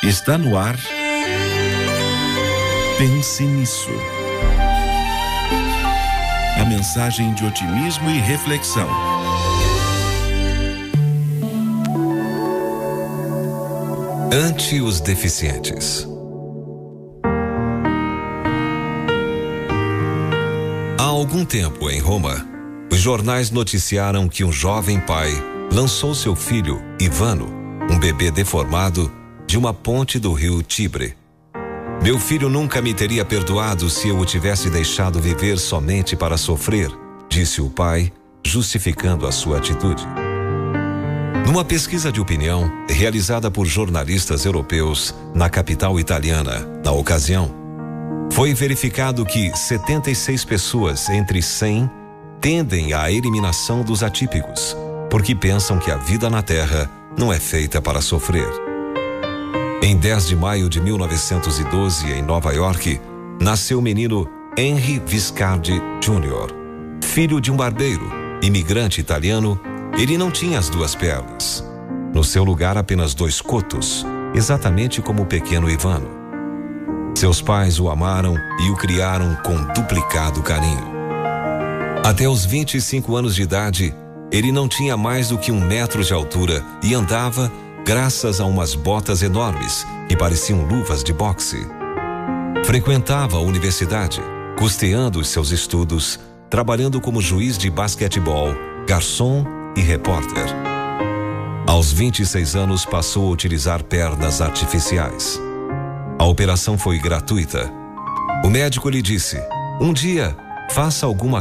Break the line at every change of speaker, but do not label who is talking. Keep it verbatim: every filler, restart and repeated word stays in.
Está no ar. Pense nisso. A mensagem de otimismo e reflexão.
Ante os deficientes. Há algum tempo, em Roma, os jornais noticiaram que um jovem pai lançou seu filho, Ivano, um bebê deformado, de uma ponte do rio Tibre. Meu filho nunca me teria perdoado se eu o tivesse deixado viver somente para sofrer, disse o pai, justificando a sua atitude. Numa pesquisa de opinião realizada por jornalistas europeus na capital italiana, na ocasião, foi verificado que setenta e seis pessoas entre cem tendem à eliminação dos atípicos, porque pensam que a vida na Terra não é feita para sofrer. Em dez de maio de mil novecentos e doze, em Nova York, nasceu o menino Henry Viscardi Júnior Filho de um barbeiro, imigrante italiano, ele não tinha as duas pernas. No seu lugar, apenas dois cotos, exatamente como o pequeno Ivano. Seus pais o amaram e o criaram com duplicado carinho. Até os vinte e cinco anos de idade, ele não tinha mais do que um metro de altura e andava graças a umas botas enormes que pareciam luvas de boxe. Frequentava a universidade, custeando os seus estudos, trabalhando como juiz de basquetebol, garçom e repórter. Aos vinte e seis anos passou a utilizar pernas artificiais. A operação foi gratuita. O médico lhe disse: um dia, faça alguma